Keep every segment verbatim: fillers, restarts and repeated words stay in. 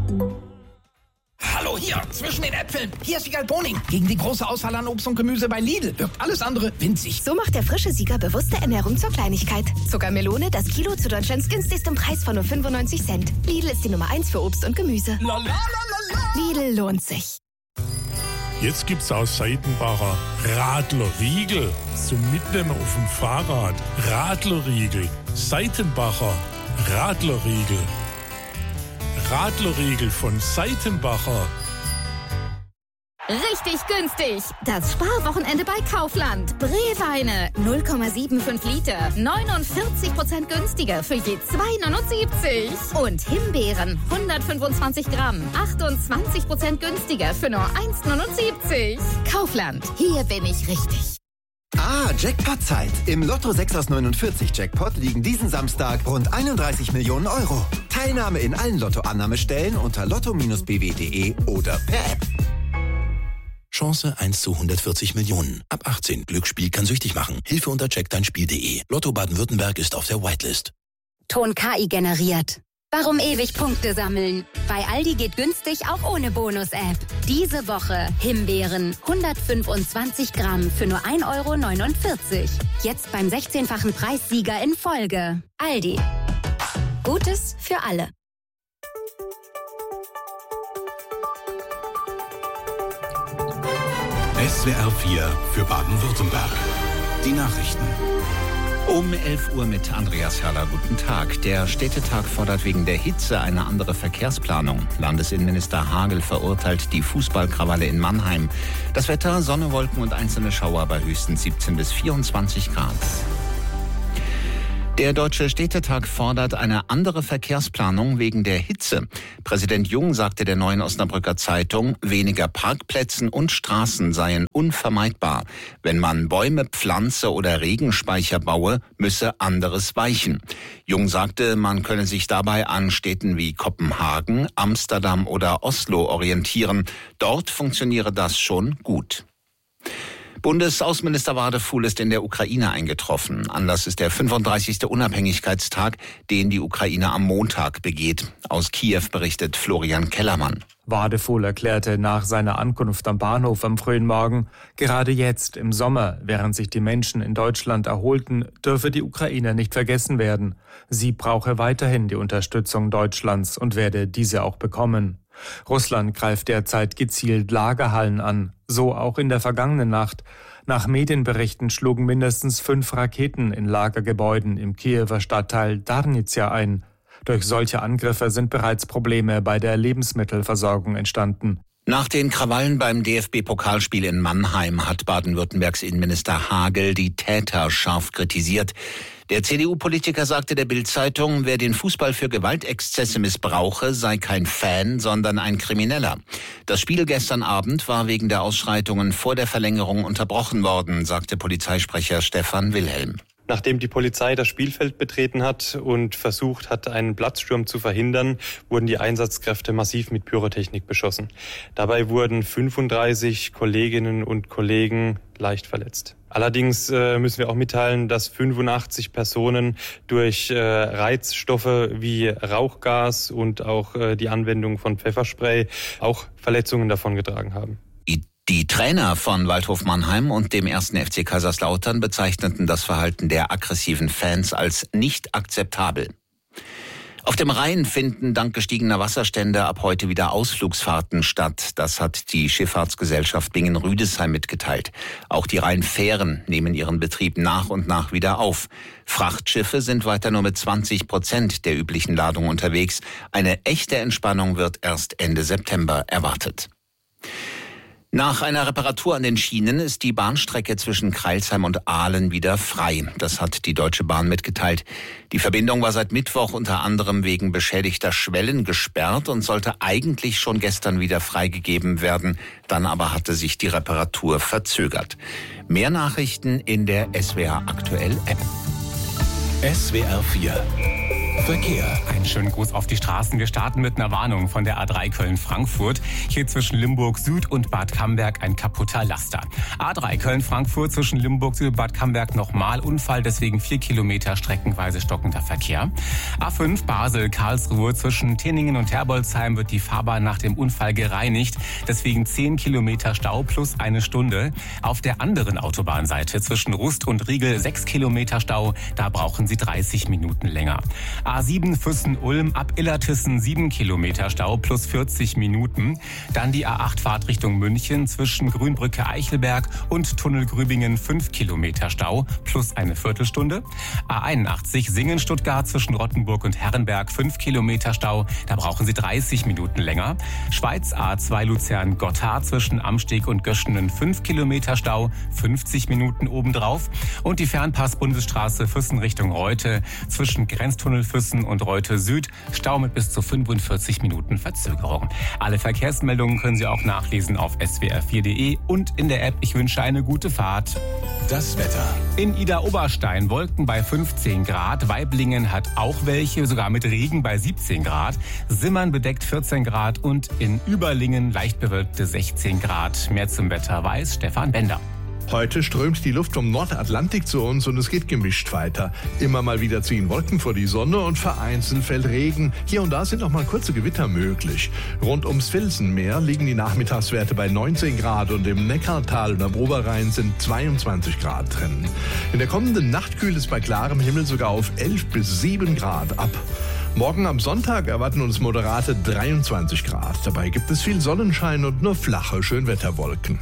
Hallo hier, zwischen den Äpfeln. Hier ist Siegal Boning. Gegen die große Auswahl an Obst und Gemüse bei Lidl wirkt alles andere winzig. So macht der frische Sieger bewusste Ernährung zur Kleinigkeit. Zuckermelone, das Kilo zu Deutschlands günstigstem Preis von nur fünfundneunzig Cent. Lidl ist die Nummer eins für Obst und Gemüse. La, la, la, la, la. Lidl lohnt sich. Jetzt gibt's aus Seitenbacher Radlerriegel zum Mitnehmen auf dem Fahrrad. Radlerriegel. Seitenbacher Radlerriegel. Radlerriegel von Seitenbacher. Richtig günstig. Das Sparwochenende bei Kaufland. Brewweine null Komma fünfundsiebzig Liter. neunundvierzig Prozent günstiger für je zwei Komma neunundsiebzig. Und Himbeeren hundertfünfundzwanzig Gramm. achtundzwanzig Prozent günstiger für nur eins Komma neunundsiebzig. Kaufland. Hier bin ich richtig. Ah, Jackpot-Zeit. Im Lotto sechs aus neunundvierzig Jackpot liegen diesen Samstag rund einunddreißig Millionen Euro. Teilnahme in allen Lottoannahmestellen unter lotto Bindestrich b w punkt d e oder per App. Chance eins zu hundertvierzig Millionen. Ab achtzehn. Glücksspiel kann süchtig machen. Hilfe unter check dein spiel punkt d e. Lotto Baden-Württemberg ist auf der Whitelist. Ton K I generiert. Warum ewig Punkte sammeln? Bei Aldi geht günstig auch ohne Bonus-App. Diese Woche Himbeeren hundertfünfundzwanzig Gramm für nur ein Euro neunundvierzig. Jetzt beim sechzehnfachen Preissieger in Folge. Aldi. Gutes für alle. S W R vier für Baden-Württemberg. Die Nachrichten. Um elf Uhr mit Andreas Herrler. Guten Tag. Der Städtetag fordert wegen der Hitze eine andere Verkehrsplanung. Landesinnenminister Hagel verurteilt die Fußballkrawalle in Mannheim. Das Wetter, Sonne, Wolken und einzelne Schauer bei höchstens siebzehn bis vierundzwanzig Grad. Der Deutsche Städtetag fordert eine andere Verkehrsplanung wegen der Hitze. Präsident Jung sagte der Neuen Osnabrücker Zeitung, weniger Parkplätzen und Straßen seien unvermeidbar. Wenn man Bäume pflanze oder Regenspeicher baue, müsse anderes weichen. Jung sagte, man könne sich dabei an Städten wie Kopenhagen, Amsterdam oder Oslo orientieren. Dort funktioniere das schon gut. Bundesaußenminister Wadefuhl ist in der Ukraine eingetroffen. Anlass ist der fünfunddreißigste Unabhängigkeitstag, den die Ukraine am Montag begeht. Aus Kiew berichtet Florian Kellermann. Wadefuhl erklärte nach seiner Ankunft am Bahnhof am frühen Morgen, gerade jetzt im Sommer, während sich die Menschen in Deutschland erholten, dürfe die Ukraine nicht vergessen werden. Sie brauche weiterhin die Unterstützung Deutschlands und werde diese auch bekommen. Russland greift derzeit gezielt Lagerhallen an, so auch in der vergangenen Nacht. Nach Medienberichten schlugen mindestens fünf Raketen in Lagergebäuden im Kiewer Stadtteil Darnizia ein. Durch solche Angriffe sind bereits Probleme bei der Lebensmittelversorgung entstanden. Nach den Krawallen beim D F B-Pokalspiel in Mannheim hat Baden-Württembergs Innenminister Hagel die Täter scharf kritisiert. Der C D U-Politiker sagte der Bild-Zeitung, wer den Fußball für Gewaltexzesse missbrauche, sei kein Fan, sondern ein Krimineller. Das Spiel gestern Abend war wegen der Ausschreitungen vor der Verlängerung unterbrochen worden, sagte Polizeisprecher Stefan Wilhelm. Nachdem die Polizei das Spielfeld betreten hat und versucht hat, einen Platzsturm zu verhindern, wurden die Einsatzkräfte massiv mit Pyrotechnik beschossen. Dabei wurden fünfunddreißig Kolleginnen und Kollegen leicht verletzt. Allerdings äh, müssen wir auch mitteilen, dass fünfundachtzig Personen durch äh, Reizstoffe wie Rauchgas und auch äh, die Anwendung von Pfefferspray auch Verletzungen davongetragen haben. Die Trainer von Waldhof Mannheim und dem ersten F C Kaiserslautern bezeichneten das Verhalten der aggressiven Fans als nicht akzeptabel. Auf dem Rhein finden dank gestiegener Wasserstände ab heute wieder Ausflugsfahrten statt. Das hat die Schifffahrtsgesellschaft Bingen-Rüdesheim mitgeteilt. Auch die Rheinfähren nehmen ihren Betrieb nach und nach wieder auf. Frachtschiffe sind weiter nur mit zwanzig Prozent der üblichen Ladung unterwegs. Eine echte Entspannung wird erst Ende September erwartet. Nach einer Reparatur an den Schienen ist die Bahnstrecke zwischen Crailsheim und Aalen wieder frei. Das hat die Deutsche Bahn mitgeteilt. Die Verbindung war seit Mittwoch unter anderem wegen beschädigter Schwellen gesperrt und sollte eigentlich schon gestern wieder freigegeben werden. Dann aber hatte sich die Reparatur verzögert. Mehr Nachrichten in der S W R Aktuell App. S W R vier Verkehr. Einen schönen Gruß auf die Straßen. Wir starten mit einer Warnung von der A drei Köln-Frankfurt. Hier zwischen Limburg Süd und Bad Camberg ein kaputter Laster. A drei Köln-Frankfurt zwischen Limburg Süd und Bad Camberg nochmal Unfall, deswegen vier Kilometer streckenweise stockender Verkehr. A fünf Basel-Karlsruhe zwischen Tinningen und Herbolzheim wird die Fahrbahn nach dem Unfall gereinigt, deswegen zehn Kilometer Stau plus eine Stunde. Auf der anderen Autobahnseite zwischen Rust und Riegel sechs Kilometer Stau, da brauchen Sie dreißig Minuten länger. A sieben Füssen-Ulm ab Illertissen sieben Kilometer Stau plus vierzig Minuten. Dann die A acht Fahrtrichtung München zwischen Grünbrücke-Eichelberg und Tunnel Grübingen fünf Kilometer Stau plus eine Viertelstunde. A einundachtzig Singen-Stuttgart zwischen Rottenburg und Herrenberg fünf Kilometer Stau, da brauchen Sie dreißig Minuten länger. Schweiz A zwei Luzern-Gotthard zwischen Amsteg und Göschenen fünf Kilometer Stau, fünfzig Minuten obendrauf. Und die Fernpass-Bundesstraße Füssen Richtung Reute zwischen Grenztunnel Füssen und Reute Süd, Stau mit bis zu fünfundvierzig Minuten Verzögerung. Alle Verkehrsmeldungen können Sie auch nachlesen auf s w r vier punkt d e und in der App. Ich wünsche eine gute Fahrt. Das Wetter. In Idar-Oberstein Wolken bei fünfzehn Grad, Weiblingen hat auch welche, sogar mit Regen bei siebzehn Grad, Simmern bedeckt vierzehn Grad und in Überlingen leicht bewölkte sechzehn Grad. Mehr zum Wetter weiß Stefan Bender. Heute strömt die Luft vom Nordatlantik zu uns und es geht gemischt weiter. Immer mal wieder ziehen Wolken vor die Sonne und vereinzelt fällt Regen. Hier und da sind auch mal kurze Gewitter möglich. Rund ums Vilsenmeer liegen die Nachmittagswerte bei neunzehn Grad und im Neckartal und am Oberrhein sind zweiundzwanzig Grad drin. In der kommenden Nacht kühlt es bei klarem Himmel sogar auf elf bis sieben Grad ab. Morgen am Sonntag erwarten uns moderate dreiundzwanzig Grad. Dabei gibt es viel Sonnenschein und nur flache Schönwetterwolken.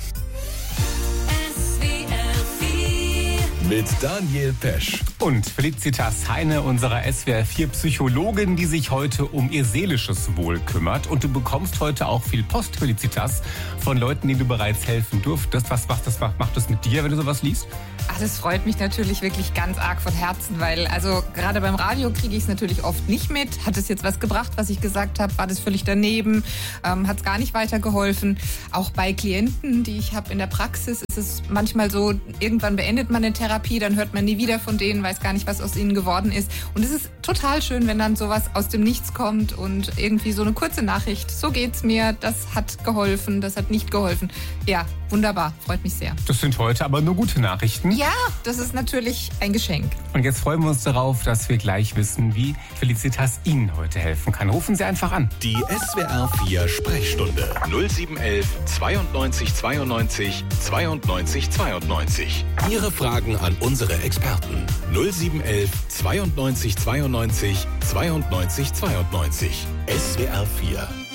Mit Daniel Pesch. Und Felicitas Heine, unserer S W R vier Psychologin, die sich heute um ihr seelisches Wohl kümmert. Und du bekommst heute auch viel Post, Felicitas, von Leuten, denen du bereits helfen durftest. Was macht das, macht das mit dir, wenn du sowas liest? Ach, das freut mich natürlich wirklich ganz arg von Herzen, weil also gerade beim Radio kriege ich es natürlich oft nicht mit. Hat es jetzt was gebracht, was ich gesagt habe? War das völlig daneben? Ähm, hat es gar nicht weitergeholfen? Auch bei Klienten, die ich habe in der Praxis, ist es manchmal so, irgendwann beendet man eine Therapie, dann hört man nie wieder von denen, weiß gar nicht, was aus ihnen geworden ist. Und es ist total schön, wenn dann sowas aus dem Nichts kommt und irgendwie so eine kurze Nachricht. So geht's mir, das hat geholfen, das hat nicht geholfen. Ja, wunderbar, freut mich sehr. Das sind heute aber nur gute Nachrichten. Ja, das ist natürlich ein Geschenk. Und jetzt freuen wir uns darauf, dass wir gleich wissen, wie Felicitas Ihnen heute helfen kann. Rufen Sie einfach an. Die S W R vier Sprechstunde null sieben eins eins zweiundneunzig zweiundneunzig zweiundneunzig zweiundneunzig. Ihre Fragen an unsere Experten null sieben eins eins zweiundneunzig zweiundneunzig zweiundneunzig zweiundneunzig. S W R vier